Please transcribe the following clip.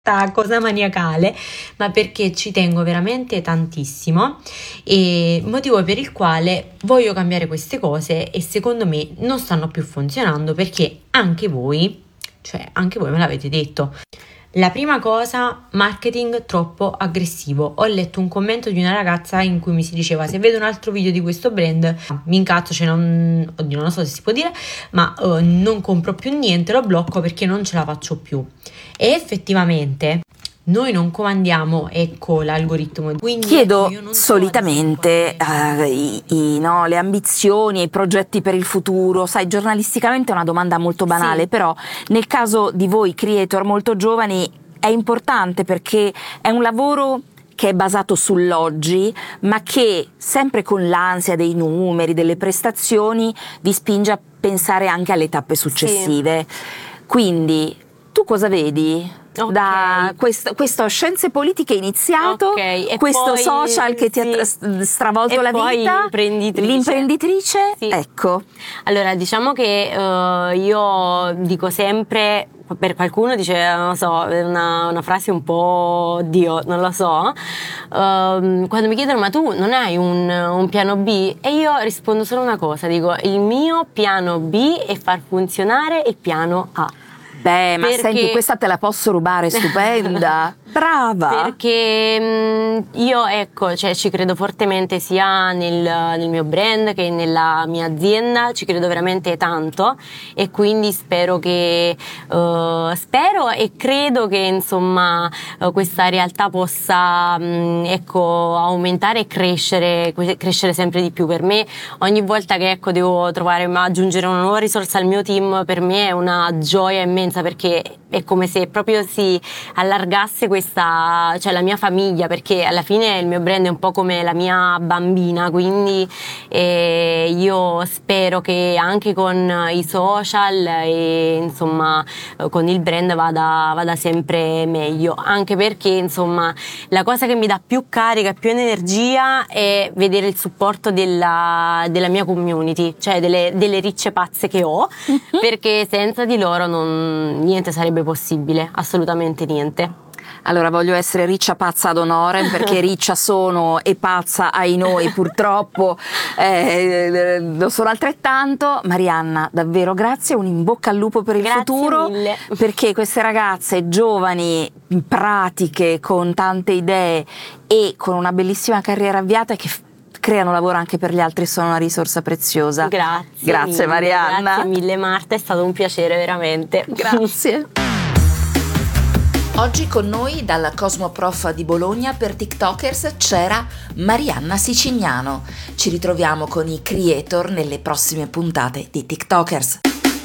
cosa maniacale, ma perché ci tengo veramente tantissimo e motivo per il quale voglio cambiare queste cose e secondo me non stanno più funzionando perché anche voi me l'avete detto. La prima cosa, marketing troppo aggressivo. Ho letto un commento di una ragazza in cui mi si diceva: se vedo un altro video di questo brand mi incazzo, oddio, non lo so se si può dire, ma non compro più niente, lo blocco perché non ce la faccio più. E effettivamente noi non comandiamo, ecco, l'algoritmo. Quindi Chiedo io non so solitamente le ambizioni e i progetti per il futuro. Sai, giornalisticamente è una domanda molto banale, Sì. però nel caso di voi creator molto giovani è importante perché è un lavoro che è basato sull'oggi, ma che sempre con l'ansia dei numeri, delle prestazioni, vi spinge a pensare anche alle tappe successive. Quindi tu cosa vedi? Okay. Da questo scienze politiche iniziato, Okay, e questo poi, social che ti ha stravolto e la poi vita, l'imprenditrice, Sì. ecco. Allora, diciamo che io dico sempre, per qualcuno dice, non lo so, una frase un po' Dio, non lo so, quando mi chiedono ma tu non hai un piano B? E io rispondo solo una cosa, dico il mio piano B è far funzionare il piano A. Beh, ma senti, questa te la posso rubare, stupenda. Brava! Perché io, ecco, cioè, ci credo fortemente sia nel mio brand che nella mia azienda, ci credo veramente tanto e quindi spero e credo che insomma questa realtà possa ecco, aumentare e crescere sempre di più. Per me ogni volta che ecco, devo aggiungere una nuova risorsa al mio team, per me è una gioia immensa perché è come se proprio si allargasse cioè la mia famiglia, perché alla fine il mio brand è un po' come la mia bambina, quindi io spero che anche con i social e insomma con il brand vada sempre meglio, anche perché insomma la cosa che mi dà più carica e più energia è vedere il supporto della mia community, cioè delle ricce pazze che ho, perché senza di loro niente sarebbe possibile, assolutamente niente. Allora voglio essere riccia pazza ad onore perché riccia sono e pazza ai noi purtroppo lo sono altrettanto. Marianna, davvero grazie, un in bocca al lupo per il futuro, mille. perché queste ragazze giovani, pratiche, con tante idee e con una bellissima carriera avviata che creano lavoro anche per gli altri, sono una risorsa preziosa. Grazie mille, Marianna. Grazie mille Marta, è stato un piacere veramente. Grazie. Oggi con noi dalla Cosmoprof di Bologna per TikTokers c'era Marianna Sicignano. Ci ritroviamo con i creator nelle prossime puntate di TikTokers.